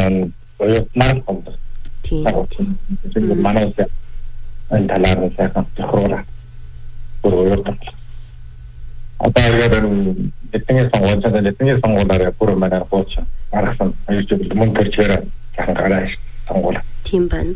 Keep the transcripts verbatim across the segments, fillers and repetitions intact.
маань оюутнаар хондог. Тийм. Тийм. Манай энэ талаар нь сайхан тохируулаад өөрөөр одоо яг эдгээр сонгуульд эдгээр сонгуулаараа бүр манай хууч аргасан аюулгүй мөн төрчээр сайхан гараад сонгуул. Тийм байна.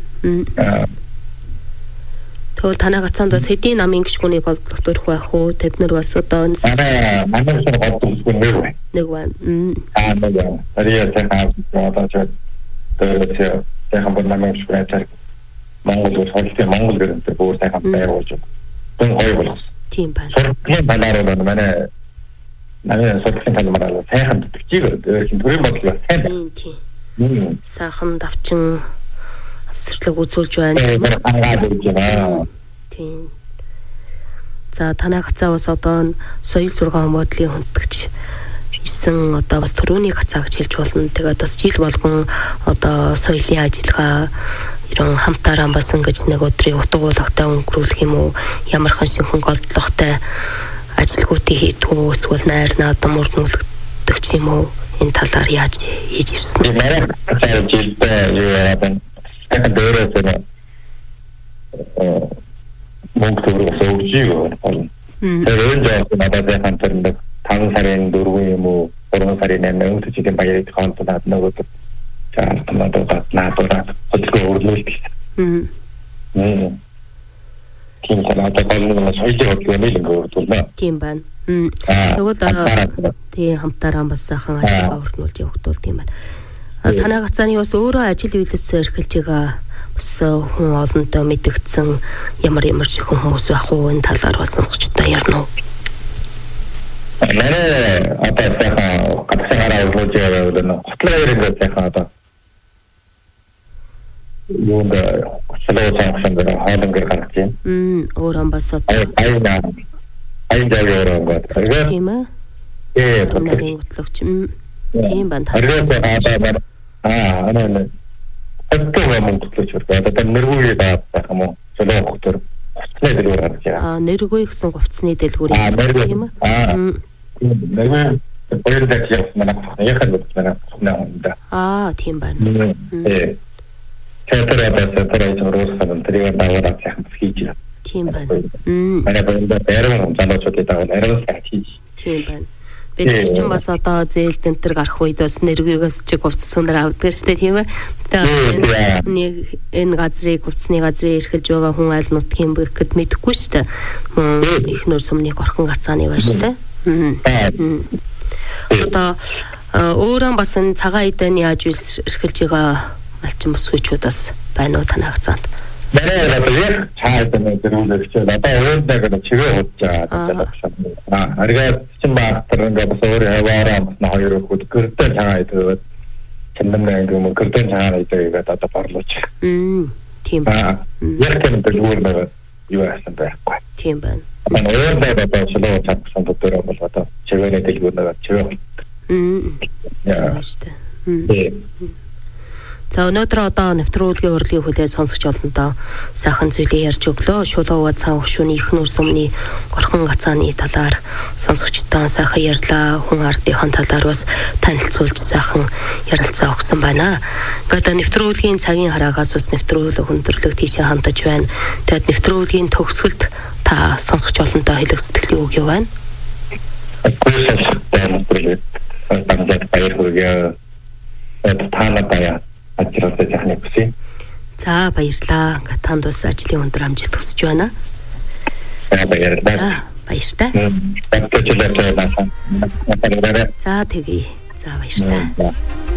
Тэгвэл танай гацаанд бас хэдийн намын гишгүүнийг олдох байх уу? Тэд нар бас одоо манай манай шиг олдох гишгүүн нэг байна. Нэг байна. Аа нэг байна. Тэрийг сайхан одоо ч тэр сайхан бүр намын гишгүүн цар Монгол улс холтын Монгол гэрэнтэй бүр сайхан байгуулж байна. Гой болгосон. Тийм байна. Сургуулийн талаар бол манай манай сургуулийн талаар сайхан төвчийг өөрийн төрийн бодлого сайн байна. Тийм. Сайхан давчин авсарлаг үзүүлж байна. Тийм. За танай гацаа бас одоо соёл сургаан бодлын хүндгч хийсэн одоо бас төрөний гацаа гэж хэлж болно. Тэгээд бас жил болгон одоо соёлын ажиллагаа ерөн хамтаараа бас ингэж нэг өдрийн утга уулагтай өнгөрүүлэх юм уу? Ямархан шинхэн голдлоготой ажилгуудыг хийдгүү эсвэл найрнаа одоо мөрнүүлдэг ч юм уу? Энэ талаар яаж хийж ирсэн бэ? Манай гацаа жилдээ юу яадаг? Тэнд дөрөвсөн мөнгө төрөх суулжиг байна. Тэр энэ жоо надад яхан тэрнэ таван сарын дөрөв юм уу гурван сарын найман өнгөцөгийн баярыг хонтоод нөгөө чаалт надад надад хөдөлгөөн өөрлөлт. Мм. Мм. Кин санаад болон соёлын хөдөлгөөнийг өөрлөлдөө. Тийм байна. Мм. Тэгвэл тий хамтараа бас сайхан ажиллагаа өрнүүлж явах тул тийм байна. Танай гацааны бас өөрөө ажил үйлс эрхэлж байгаа бас хүн олонтой мэдгдсэн ямар ямар шихэн хүмүүс байх уу энэ талаар бас сонсогчдоо ярина уу? Манай одоо сайхан гацаараа өргөж яваад байна. Готлоо яриг сайхан одоо юунд готлоо сайхан дээр хаалангэр гаргаж байна. Мм өөрөө бас одоо айна айна яваа гот. Тийм ээ. Ээ готлогч. Тийм байна. Аа, анаа. Хэвтээ юм готлож байна. Одоо нэргүй байгаа юм уу? Солио хөтөр. Гоцны дэлгүүр гарч байгаа. Аа, нэргүй гэсэн гоцны дэлгүүр юм аа. Аа. Нэргүй баяр дэглэх манай яхан манай хүнээ. Аа, тийм байна. Ээ. Тэрээр тэрээр зурсан тэрийг даавар яхан хийж байна. Тийм байна. Мм. Манай баяр баярын залуучуудыг даавар арай хийж. Тийм байна. Бид ч юм бас одоо зээл дэнтэр гарах үед бас нэргээс чиг хувцас сүнээр авдаг шүү дээ тийм ээ. Тэгээд нэг энэ газрыг хувцсны газрыг эрхэлж байгаа хүн аль нутгийн бэ гэхэд мэдэхгүй шүү дээ. Их нөр сумны горхон гацааны байна шүү дээ. Одоо өөрөө бас энэ цагаан эдэний яаж эрхэлж байгаа малчин бүсгүйчүүд бас байна уу танай гацаанд? Манай яг цаашаа нэг зэрүүлэгч одоо өөрөөр чигээ худж байгаа. Аа, аргаад чин баатар ингээд бас өөр хаваараа бас хоёр хүүд гэрдээ цагаан идээд чимнээ юм гэрдээ цагаан идээд одоо борлооч. Мм, тийм байна. Яг тийм дэлгүүр нэг юу яасан байхгүй. Тийм байна. манай өөрөөр одоо солио чадсан дотор бол одоо чигээ дэлгүүр нэг чигээ. Мм. Яа. За өнөөдөр одоо нэвтрүүлгийн урлагийн хүлээж сонсогч олондоо сайхан зүйлээ ярьж өглөө. Шулуува цаан хөшүүний их нүүр сумны горхон гацааны талаар сонсогчдоо сайхан ярьлаа. Хүн ардынхаа талаар бас танилцуулж сайхан ярилцаа өгсөн байна. Ингээд нэвтрүүлгийн цагийн хараагаас бас нэвтрүүлэг өндөрлөг тийшээ хандаж байна. Тэгэд нэвтрүүлгийн төгсгөлд та сонсогч олондоо хэлэх сэтгэлийн үг юу байна? Баяр хүргэе. Тана баяа. Ажралтай захны хүсье. За баярлаа. Танд бас ажлын өндөр амжилт хүсэж байна. Баярлалаа. Баяртай. За тэгье. За баяртай.